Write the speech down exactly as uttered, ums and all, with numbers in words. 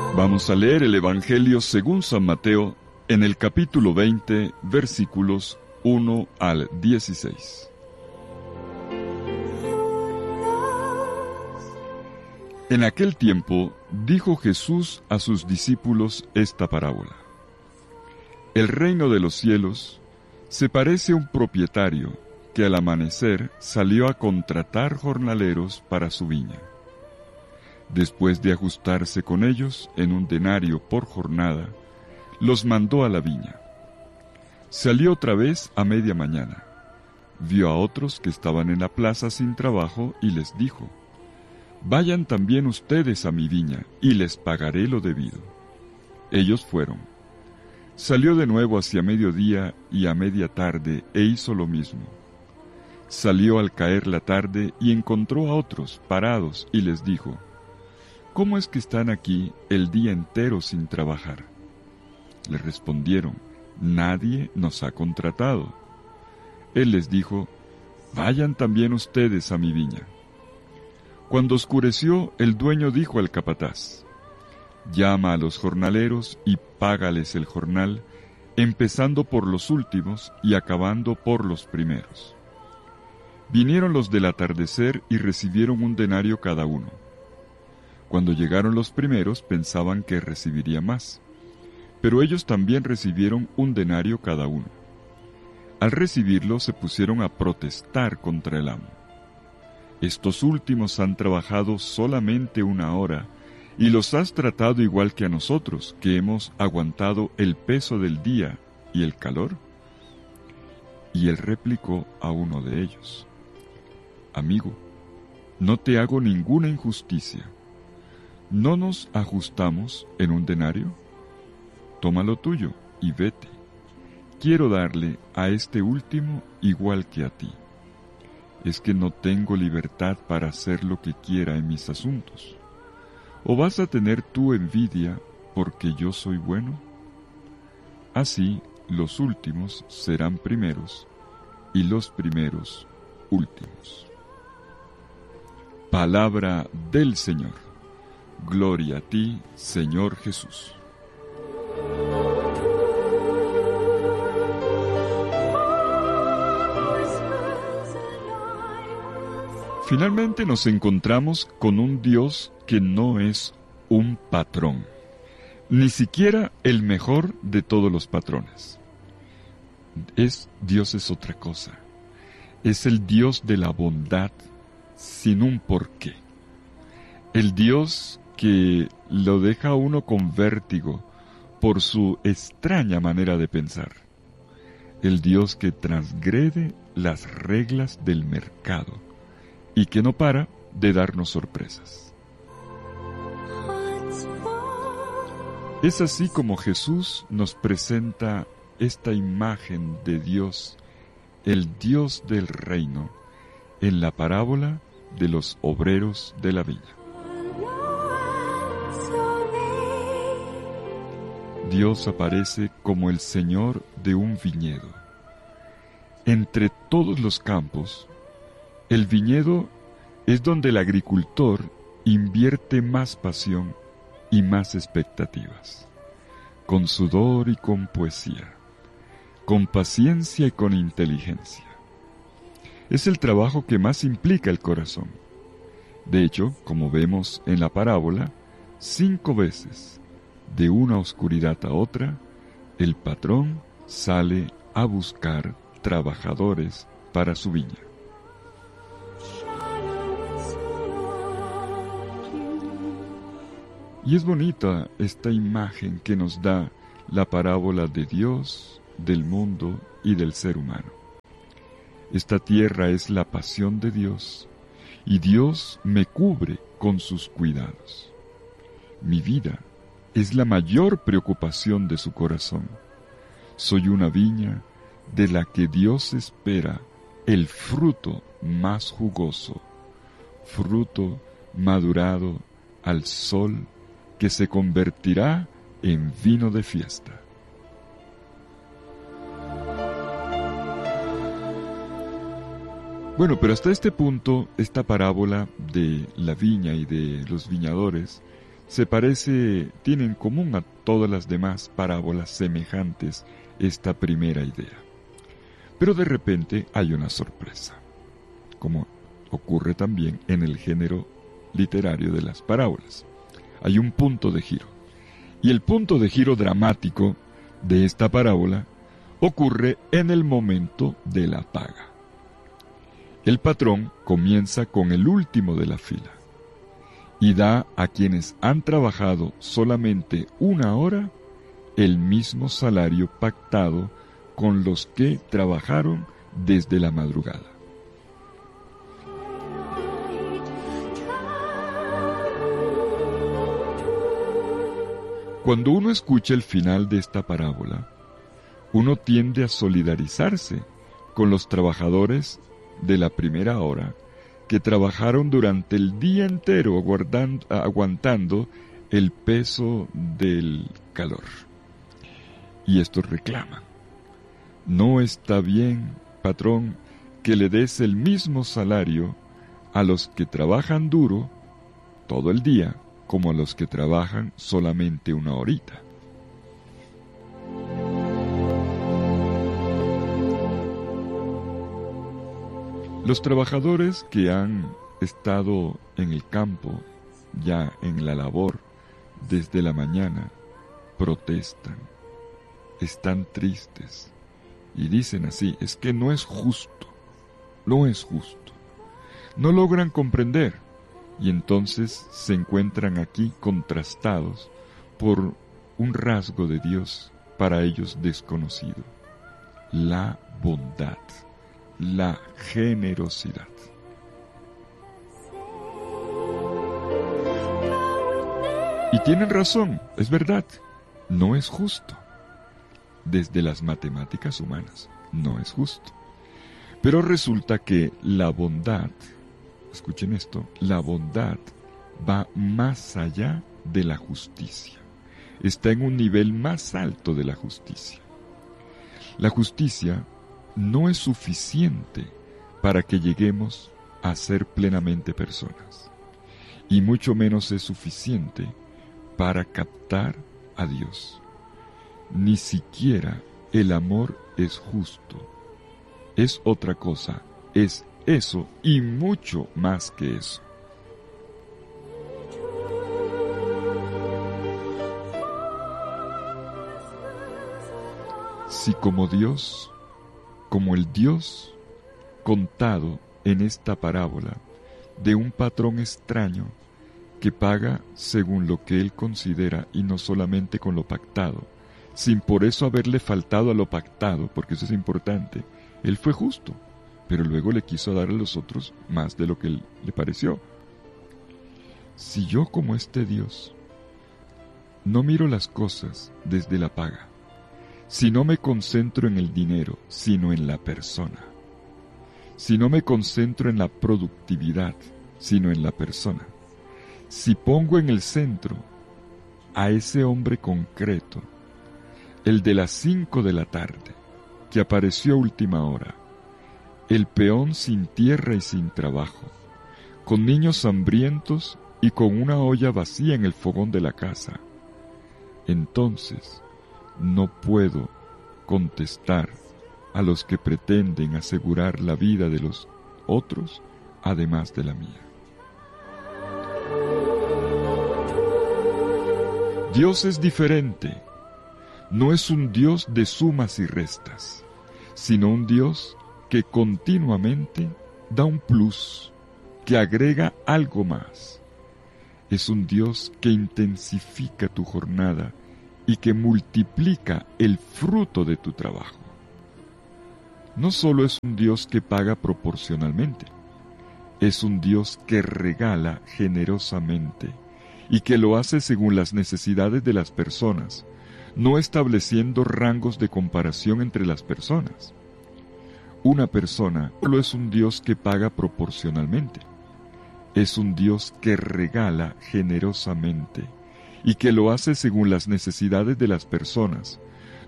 Vamos a leer el Evangelio según San Mateo en el capítulo veinte, versículos uno al dieciséis. En aquel tiempo dijo Jesús a sus discípulos esta parábola: El reino de los cielos se parece a un propietario que al amanecer salió a contratar jornaleros para su viña. Después de ajustarse con ellos en un denario por jornada, los mandó a la viña. Salió otra vez a media mañana. Vio a otros que estaban en la plaza sin trabajo y les dijo: Vayan también ustedes a mi viña y les pagaré lo debido. Ellos fueron. Salió de nuevo hacia mediodía y a media tarde e hizo lo mismo. Salió al caer la tarde y encontró a otros parados y les dijo: ¿Cómo es que están aquí el día entero sin trabajar? Le respondieron: Nadie nos ha contratado. Él les dijo: Vayan también ustedes a mi viña. Cuando oscureció, el dueño dijo al capataz: Llama a los jornaleros y págales el jornal, empezando por los últimos y acabando por los primeros. Vinieron los del atardecer y recibieron un denario cada uno. Cuando llegaron los primeros pensaban que recibiría más, pero ellos también recibieron un denario cada uno. Al recibirlo se pusieron a protestar contra el amo. Estos últimos han trabajado solamente una hora, y los has tratado igual que a nosotros, que hemos aguantado el peso del día y el calor. Y él replicó a uno de ellos: Amigo, no te hago ninguna injusticia. ¿No nos ajustamos en un denario? Toma lo tuyo y vete. Quiero darle a este último igual que a ti. ¿Es que no tengo libertad para hacer lo que quiera en mis asuntos? ¿O vas a tener tú envidia porque yo soy bueno? Así los últimos serán primeros y los primeros últimos. Palabra del Señor. Gloria a ti, Señor Jesús. Finalmente nos encontramos con un Dios que no es un patrón, ni siquiera el mejor de todos los patrones. Es, Dios es otra cosa. Es el Dios de la bondad sin un porqué. El Dios que lo deja a uno con vértigo por su extraña manera de pensar. El Dios que transgrede las reglas del mercado y que no para de darnos sorpresas. Es así como Jesús nos presenta esta imagen de Dios, el Dios del reino, en la parábola de los obreros de la viña. Dios aparece como el Señor de un viñedo. Entre todos los campos, el viñedo es donde el agricultor invierte más pasión y más expectativas, con sudor y con poesía, con paciencia y con inteligencia. Es el trabajo que más implica el corazón. De hecho, como vemos en la parábola, cinco veces, de una oscuridad a otra, el patrón sale a buscar trabajadores para su viña. Y es bonita esta imagen que nos da la parábola de Dios, del mundo y del ser humano. Esta tierra es la pasión de Dios, y Dios me cubre con sus cuidados. Mi vida es la mayor preocupación de su corazón. Soy una viña de la que Dios espera el fruto más jugoso, fruto madurado al sol que se convertirá en vino de fiesta. Bueno, pero hasta este punto, esta parábola de la viña y de los viñadores se parece, tiene en común a todas las demás parábolas semejantes esta primera idea. Pero de repente hay una sorpresa, como ocurre también en el género literario de las parábolas. Hay un punto de giro. Y el punto de giro dramático de esta parábola ocurre en el momento de la paga. El patrón comienza con el último de la fila y da a quienes han trabajado solamente una hora el mismo salario pactado con los que trabajaron desde la madrugada. Cuando uno escucha el final de esta parábola, uno tiende a solidarizarse con los trabajadores de la primera hora que trabajaron durante el día entero aguardando, aguantando el peso del calor. Y estos reclaman: no está bien, patrón, que le des el mismo salario a los que trabajan duro todo el día como a los que trabajan solamente una horita. Los trabajadores que han estado en el campo, ya en la labor, desde la mañana, protestan, están tristes y dicen así: es que no es justo, no es justo. No logran comprender y entonces se encuentran aquí contrastados por un rasgo de Dios para ellos desconocido: la bondad, la generosidad. Y tienen razón, es verdad, no es justo. Desde las matemáticas humanas, no es justo. Pero resulta que la bondad, escuchen esto, la bondad va más allá de la justicia. Está en un nivel más alto de la justicia. La justicia no es suficiente para que lleguemos a ser plenamente personas, y mucho menos es suficiente para captar a Dios. Ni siquiera el amor es justo. Es otra cosa, es eso y mucho más que eso. Si como Dios, como el Dios contado en esta parábola de un patrón extraño que paga según lo que él considera y no solamente con lo pactado, sin por eso haberle faltado a lo pactado, porque eso es importante. Él fue justo, pero luego le quiso dar a los otros más de lo que le pareció. Si yo, como este Dios, no miro las cosas desde la paga, si no me concentro en el dinero, sino en la persona, si no me concentro en la productividad, sino en la persona, si pongo en el centro a ese hombre concreto, el de las cinco de la tarde, que apareció a última hora, el peón sin tierra y sin trabajo, con niños hambrientos y con una olla vacía en el fogón de la casa, entonces no puedo contestar a los que pretenden asegurar la vida de los otros, además de la mía. Dios es diferente. No es un Dios de sumas y restas, sino un Dios que continuamente da un plus, que agrega algo más. Es un Dios que intensifica tu jornada y que multiplica el fruto de tu trabajo. No solo es un Dios que paga proporcionalmente, es un Dios que regala generosamente y que lo hace según las necesidades de las personas, no estableciendo rangos de comparación entre las personas. Una persona solo es un Dios que paga proporcionalmente. Es un Dios que regala generosamente y que lo hace según las necesidades de las personas,